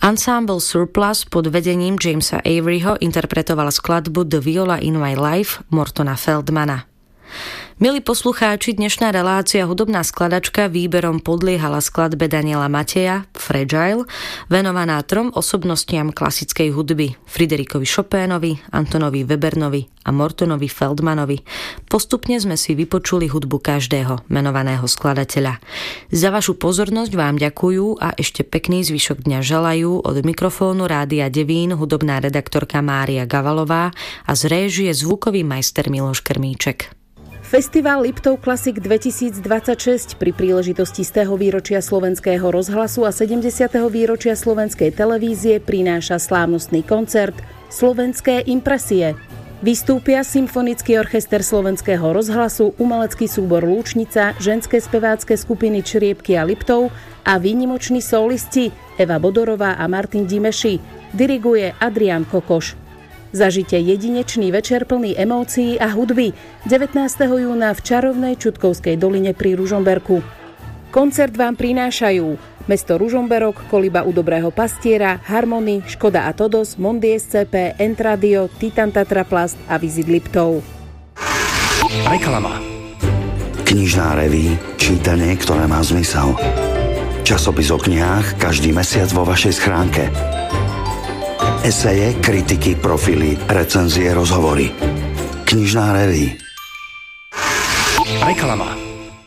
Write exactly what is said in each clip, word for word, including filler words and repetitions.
Ensemble Surplus pod vedením Jamesa Averyho interpretoval skladbu The Viola in My Life Mortona Feldmana. Milí poslucháči, dnešná relácia Hudobná skladačka výberom podliehala skladbe Daniela Mateja Fragile, venovaná trom osobnostiam klasickej hudby: Friderikovi Chopinovi, Antonovi Webernovi a Mortonovi Feldmanovi. Postupne sme si vypočuli hudbu každého menovaného skladateľa. Za vašu pozornosť vám ďakujú a ešte pekný zvyšok dňa želajú od mikrofónu Rádia Devín hudobná redaktorka Mária Gavalová a z réžie zvukový majster Miloš Krmíček. Festival Liptov Classic dvetisícdvadsaťšesť pri príležitosti stého výročia slovenského rozhlasu a sedemdesiateho výročia slovenskej televízie prináša slávnostný koncert Slovenské impresie. Vystúpia Symfonický orchester slovenského rozhlasu, umelecký súbor Lúčnica, ženské spevácké skupiny Čriepky a Liptov a výnimoční solisti Eva Bodorová a Martin Dimeši. Diriguje Adrián Kokoš. Zažite jedinečný večer plný emócií a hudby devätnásteho júna v čarovnej Čutkovskej doline pri Ružomberku. Koncert vám prinášajú mesto Ružomberok, Koliba u Dobrého pastiera, Harmony, Škoda a Todos, Mondi es cé pé, Entradio, Titan Tatraplast a Vizit Liptov. Reklama. Knižná reví, čítanie, ktoré má zmysel. Časopis o knihách každý mesiac vo vašej schránke. Eseje, kritiky, profily, recenzie, rozhovory. Knižná reví. Reklama.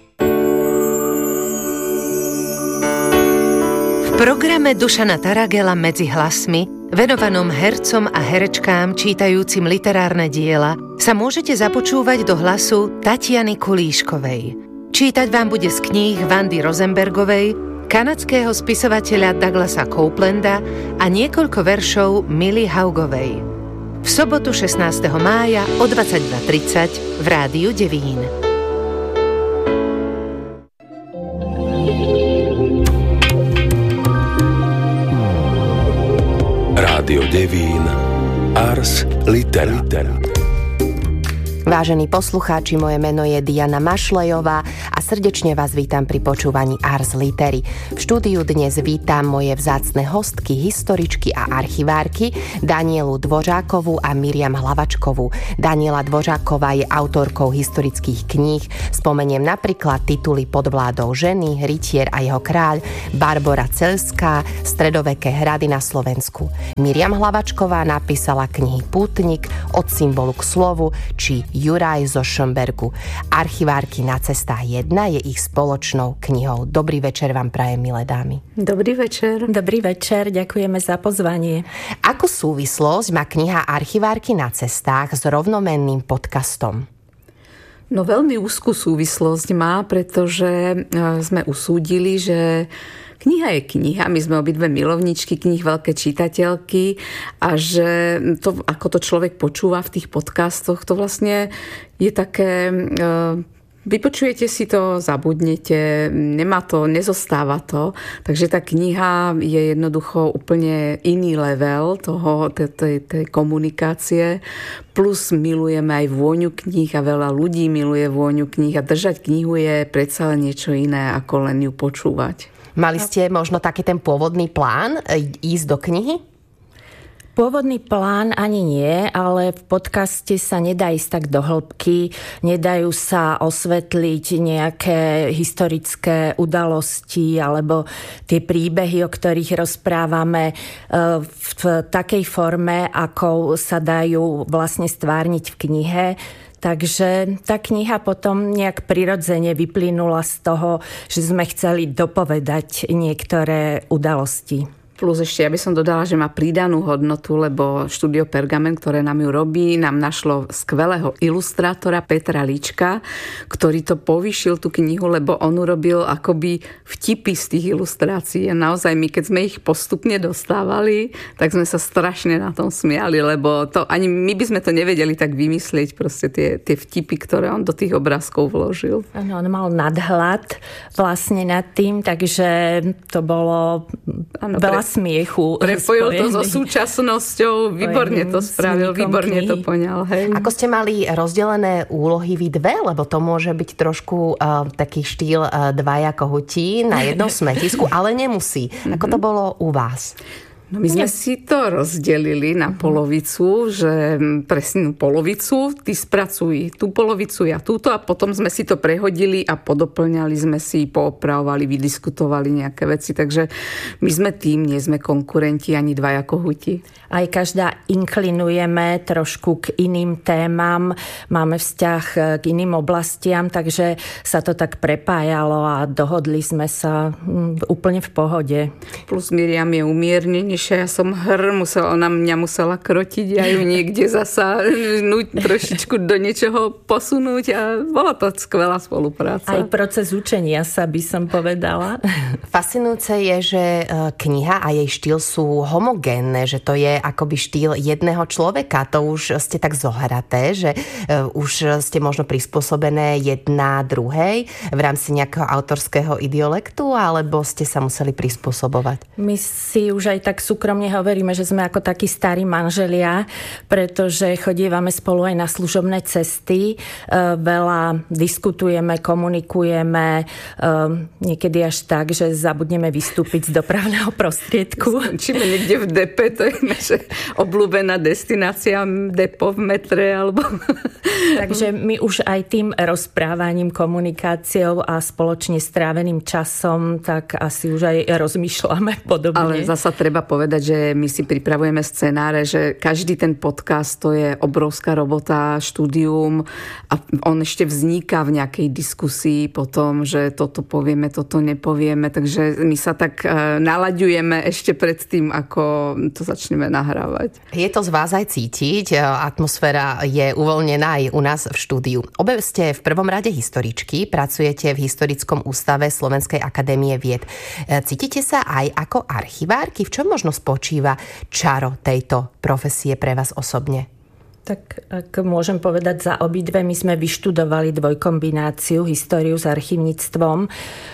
V programe Dušana Taragela Medzi hlasmi, venovanom hercom a herečkám čítajúcim literárne diela, sa môžete započúvať do hlasu Tatiany Kulíškovej. Čítať vám bude z kníh Vandy Rosenbergovej, kanadského spisovateľa Douglasa Coupelanda a niekoľko veršov Milly Haugovej. V sobotu šestnásteho mája o dvadsaťdva tridsať v Rádiu Devín. Rádio Devín Ars Litera. Vážení poslucháči, moje meno je Diana Mašlejová a srdečne vás vítam pri počúvaní Ars Litery. V štúdiu dnes vítam moje vzácne hostky, historičky a archivárky Danielu Dvořákovú a Miriam Hlavačkovú. Daniela Dvořáková je autorkou historických kníh. Spomeniem napríklad tituly Pod vládou ženy, Rytier a jeho kráľ, Barbora Celská, Stredoveké hrady na Slovensku. Miriam Hlavačková napísala knihy Pútnik, Od symbolu k slovu či Juraj zo Šombergu. Archivárky na cestách jedna je ich spoločnou knihou. Dobrý večer vám prajem, milé dámy. Dobrý večer. Dobrý večer, ďakujeme za pozvanie. Akú súvislosť má kniha Archivárky na cestách s rovnomenným podcastom? No veľmi úzkú súvislosť má, pretože sme usúdili, že kniha je kniha, my sme obidve milovničky kníh, veľké čitateľky a že to, ako to človek počúva v tých podcastoch, to vlastne je také... Vypočujete si to, zabudnete, nemá to, nezostáva to. Takže tá kniha je jednoducho úplne iný level toho, tej, tej, tej komunikácie. Plus milujeme aj vôňu kníh a veľa ľudí miluje vôňu kníh a držať knihu je predsa len niečo iné, ako len ju počúvať. Mali ste možno taký ten pôvodný plán ísť do knihy? Pôvodný plán ani nie, ale v podcaste sa nedá ísť tak do hĺbky, nedajú sa osvetliť nejaké historické udalosti alebo tie príbehy, o ktorých rozprávame v takej forme, ako sa dajú vlastne stvárniť v knihe. Takže tá kniha potom nejak prirodzene vyplynula z toho, že sme chceli dopovedať niektoré udalosti. Plus ešte, ja by som dodala, že má pridanú hodnotu, lebo štúdio Pergamen, ktoré nám ju robí, nám našlo skvelého ilustrátora Petra Líčka, ktorý to povýšil tú knihu, lebo on urobil akoby vtipy z tých ilustrácií. A naozaj my, keď sme ich postupne dostávali, tak sme sa strašne na tom smiali, lebo to, ani my by sme to nevedeli tak vymyslieť, proste tie, tie vtipy, ktoré on do tých obrázkov vložil. Áno, on mal nadhľad vlastne nad tým, takže to bolo ano, veľa smiechu. Prepojil to so súčasnosťou, výborne to spravil, výborne knihy. To poňal. Hej. Ako ste mali rozdelené úlohy vy dve, lebo to môže byť trošku uh, taký štýl uh, dvaja kohutí na jednom smetisku, ale nemusí. Ako to bolo u vás? No my sme si to rozdelili na polovicu, že presne polovicu, ty spracuj tú polovicu, ja túto a potom sme si to prehodili a podoplňali sme si, poopravovali, vydiskutovali nejaké veci. Takže my sme tým, nie sme konkurenti ani dvaja kohuti. Aj každá inklinujeme trošku k iným témam, máme vzťah k iným oblastiam, takže sa to tak prepájalo a dohodli sme sa úplne v pohode. Plus Miriam je umiernenejšia, ja som hr, musela, ona mňa musela krotiť, ja ju niekde zasa nuť trošičku do niečoho posunúť a bola to skvelá spolupráca. Aj proces učenia sa by som povedala. Fascinujúce je, že kniha a jej štýl sú homogénne, že to je akoby štýl jedného človeka. To už ste tak zohraté, že už ste možno prispôsobené jedna druhej v rámci nejakého autorského idiolektu, alebo ste sa museli prispôsobovať? My si už aj tak súkromne hovoríme, že sme ako takí starí manželia, pretože chodívame spolu aj na služobné cesty. Veľa diskutujeme, komunikujeme, niekedy až tak, že zabudneme vystúpiť z dopravného prostriedku. Skončíme niekde v depe, to je naše obľúbená destinácia, depo v metre, alebo... Takže my už aj tým rozprávaním, komunikáciou a spoločne stráveným časom, tak asi už aj rozmýšľame podobne. Ale zasa treba povedať, že my si pripravujeme scenáre, že každý ten podcast to je obrovská robota, štúdium a on ešte vzniká v nejakej diskusii potom, že toto povieme, toto nepovieme, takže my sa tak nalaďujeme ešte pred tým, ako to začneme nahrávať. Je to z vás aj cítiť, atmosféra je uvoľnená aj u nás v štúdiu. Obe ste v prvom rade historičky, pracujete v Historickom ústave Slovenskej akadémie vied. Cítite sa aj ako archivárky? V čom možno spočíva čaro tejto profesie pre vás osobne? Tak ak môžem povedať za obidve, my sme vyštudovali dvojkombináciu, históriu s archívnictvom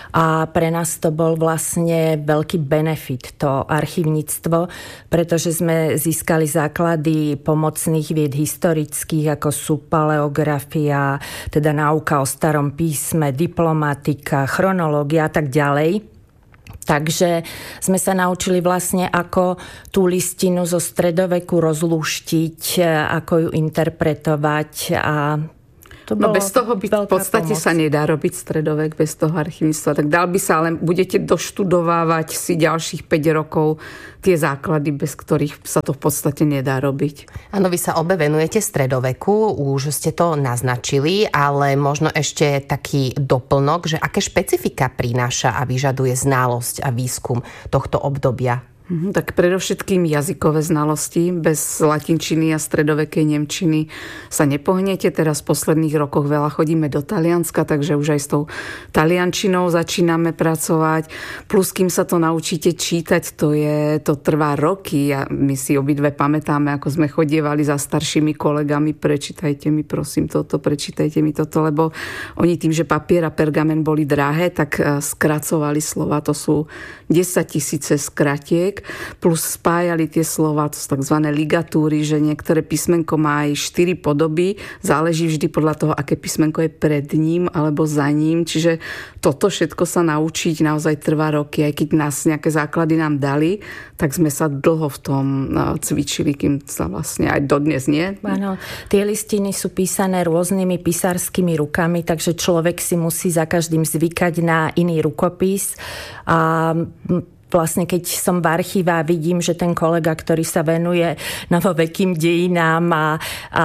a pre nás to bol vlastne veľký benefit, to archívnictvo, pretože sme získali základy pomocných vied historických, ako sú paleografia, teda náuka o starom písme, diplomatika, chronológia a tak ďalej. Takže sme sa naučili vlastne, ako tú listinu zo stredoveku rozlúštiť, ako ju interpretovať a to no bez toho by v podstate pomoc. Sa nedá robiť stredovek bez toho archívnictva. Tak dal by sa, ale budete doštudovávať si ďalších päť rokov tie základy, bez ktorých sa to v podstate nedá robiť. Áno, vy sa obe venujete stredoveku, už ste to naznačili, ale možno ešte taký doplnok, že aké špecifika prináša a vyžaduje znalosť a výskum tohto obdobia? Tak predovšetkým jazykové znalosti. Bez latinčiny a stredovekej nemčiny sa nepohnete. Teraz v posledných rokoch veľa chodíme do Talianska, takže už aj s tou taliančinou začíname pracovať. Plus, kým sa to naučíte čítať, to, je, to trvá roky. A my si obidve pamätáme, ako sme chodievali za staršími kolegami. Prečítajte mi, prosím, toto, prečítajte mi toto, lebo oni tým, že papier a pergamen boli drahé, tak skracovali slova. To sú desaťtisíce skratiek. Plus spájali tie slova, to sú takzvané ligatúry, že niektoré písmenko má aj štyri podoby, záleží vždy podľa toho, aké písmenko je pred ním alebo za ním, čiže toto všetko sa naučiť naozaj trvá roky, aj keď nás nejaké základy nám dali, tak sme sa dlho v tom cvičili, kým sa vlastne aj dodnes nie. Áno, tie listiny sú písané rôznymi písarskými rukami, takže človek si musí za každým zvykať na iný rukopis a vlastne keď som v archíve a vidím, že ten kolega, ktorý sa venuje novovekým dejinám a, a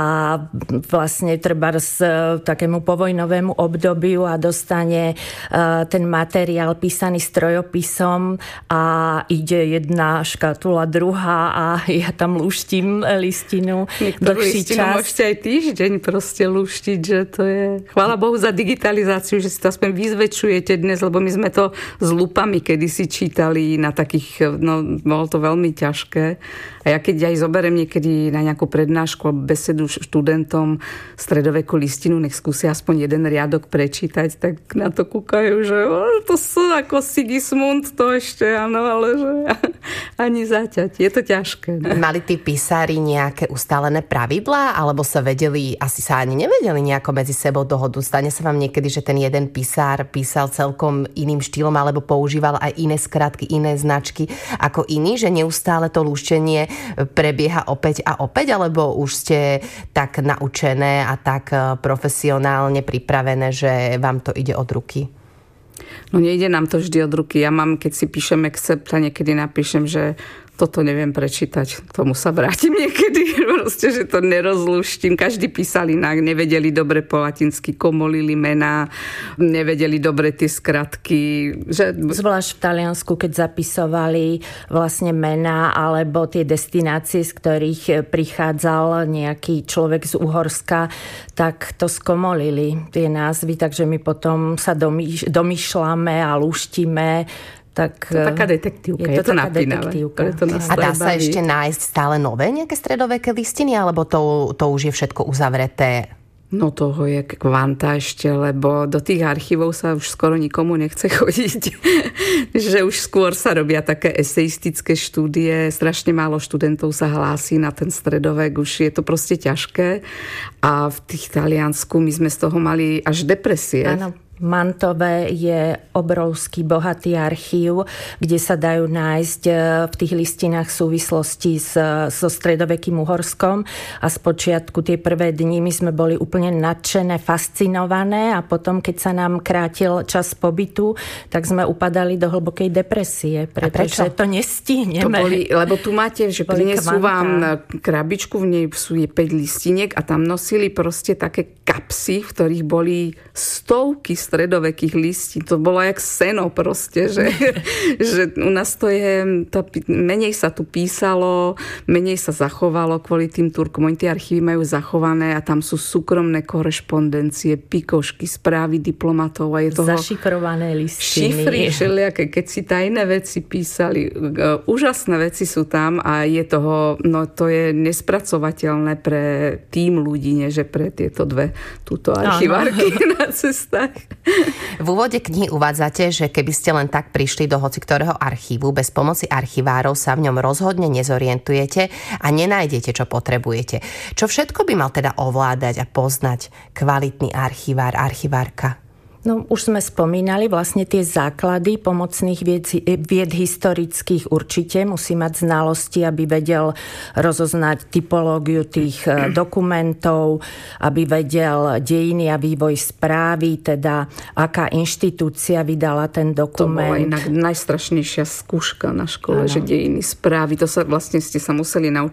vlastne treba z takému povojnovému obdobiu a dostane uh, ten materiál písaný strojopisom a ide jedna škatula, druhá a ja tam lúštim listinu dlhší čas. Môžete aj týždeň proste lúštiť, že to je... Chvála Bohu za digitalizáciu, že si to aspoň vyzväčšujete dnes, lebo my sme to s lupami kedysi čítali na takých, no bolo to veľmi ťažké. A ja keď aj zoberiem niekedy na nejakú prednášku alebo besedu študentom stredovekú listinu, nech skúsia aspoň jeden riadok prečítať, tak na to kúkajú, že to sú ako Sigismund, to ešte áno, ale že ani zaťať. Je to ťažké. Ne? Mali tí písári nejaké ustálené pravidlá, alebo sa vedeli, asi sa ani nevedeli nejako medzi sebou dohodu? Stane sa vám niekedy, že ten jeden písár písal celkom iným štýlom, alebo používal aj iné skratky, iné značky ako iný, že neustále to lúštenie prebieha opäť a opäť, alebo už ste tak naučené a tak profesionálne pripravené, že vám to ide od ruky? No nejde nám to vždy od ruky. Ja mám, keď si píšem accept a niekedy napíšem, že toto neviem prečítať. K tomu sa vrátim niekedy. Proste, že to nerozluštím. Každý písal inak. Nevedeli dobre po latinsky, komolili mená, nevedeli dobre tie skratky. Že... Zvlášť v Taliansku, keď zapisovali vlastne mená alebo tie destinácie, z ktorých prichádzal nejaký človek z Uhorska, tak to skomolili tie názvy, takže my potom sa domýš- domýšľame a lúštime. Tak, to je taká detektívka, je, je to, to napínavé. A dá sa ešte nájsť stále nové nejaké stredoveké listiny, alebo to, to už je všetko uzavreté? No toho je kvanta ešte, lebo do tých archívov sa už skoro nikomu nechce chodiť. Že už skôr sa robia také eseistické štúdie, strašne málo študentov sa hlási na ten stredovek, už je to proste ťažké. A v tých Taliansku my sme z toho mali až depresie. Áno. Mantove je obrovský, bohatý archív, kde sa dajú nájsť v tých listinách súvislosti s, so stredovekým Uhorskom a spočiatku tie prvé dni my sme boli úplne nadšené, fascinované a potom, keď sa nám krátil čas pobytu, tak sme upadali do hlbokej depresie, pretože to nestihneme. To boli, lebo tu máte, že prinesú vám krabičku, v nej sú je päť listiniek a tam nosili proste také kapsy, v ktorých boli stovky stredovekých listí. To bolo jak seno proste, že, že u nás to je, to, menej sa tu písalo, menej sa zachovalo kvôli tým Turkom. Oni tie archívy majú zachované a tam sú súkromné korešpondencie, pikošky, správy diplomatov a je toho... Zašifrované listiny. Šifry, všelijaké, keď si tajné veci písali. Úžasné veci sú tam a je toho, no to je nespracovateľné pre tým ľudí, nie že pre tieto dve túto archivárky na cestách. V úvode knihy uvádzate, že keby ste len tak prišli do hociktorého archívu, bez pomoci archivárov sa v ňom rozhodne nezorientujete a nenájdete, čo potrebujete. Čo všetko by mal teda ovládať a poznať kvalitný archivár, archivárka? No, už sme spomínali vlastne tie základy pomocných vied, vied historických určite. Musí mať znalosti, aby vedel rozoznať typológiu tých dokumentov, aby vedel dejiny a vývoj správy, teda aká inštitúcia vydala ten dokument. To bola inak najstrašnejšia skúška na škole, ano. Že dejiny správy. To sa vlastne ste sa museli naučiť